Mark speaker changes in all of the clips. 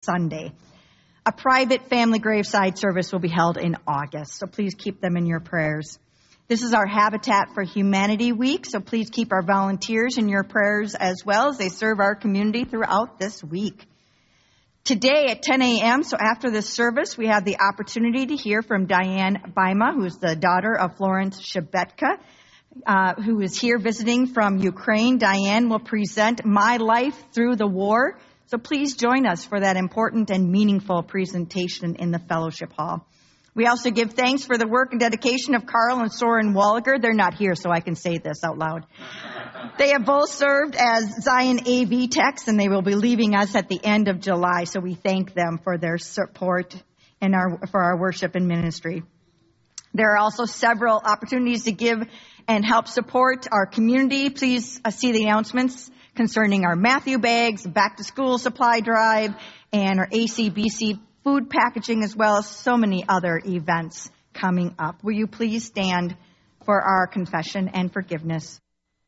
Speaker 1: Sunday. A private family graveside service will be held in August, so please keep them in your prayers. This is our Habitat for Humanity week, so please keep our volunteers in your prayers as well as they serve our community throughout this week. Today at 10 a.m., so after this service, we have the opportunity to hear from Diane Baima, who is the daughter of Florence Shebetka, who is here visiting from Ukraine. Diane will present My Life Through the War, so please join us for that important and meaningful presentation in the fellowship hall. We also give thanks for the work and dedication of Carl and Soren Walliger. They're not here, so I can say this out loud. They have both served as Zion AV techs, and they will be leaving us at the end of July, so we thank them for their support and for our worship and ministry. There are also several opportunities to give and help support our community. Please see the announcements concerning our Matthew bags, back-to-school supply drive, and our ACBC food packaging, as well as so many other events coming up. Will you please stand for our confession and forgiveness?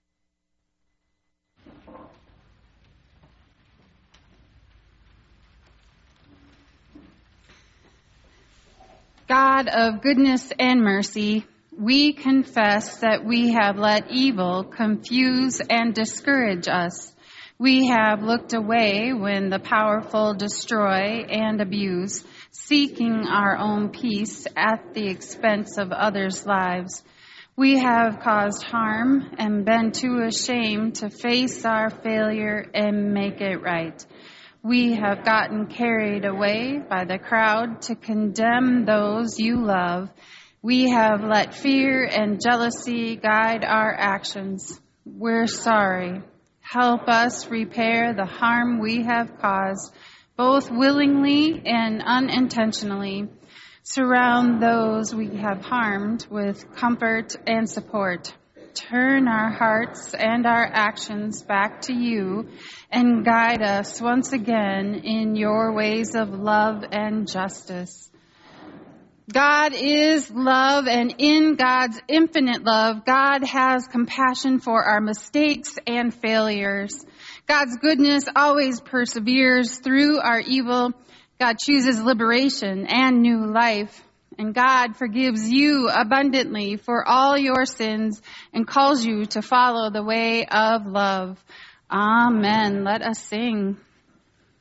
Speaker 2: God of goodness and mercy, we confess that we have let evil confuse and discourage us. We have looked away when the powerful destroy and abuse, seeking our own peace at the expense of others' lives. We have caused harm and been too ashamed to face our failure and make it right. We have gotten carried away by the crowd to condemn those you love. We have let fear and jealousy guide our actions. We're sorry. Help us repair the harm we have caused, both willingly and unintentionally. Surround those we have harmed with comfort and support. Turn our hearts and our actions back to you and guide us once again in your ways of love and justice. God is love, and in God's infinite love, God has compassion for our mistakes and failures. God's goodness always perseveres through our evil. God chooses liberation and new life. And God forgives you abundantly for all your sins and calls you to follow the way of love. Amen. Let us sing.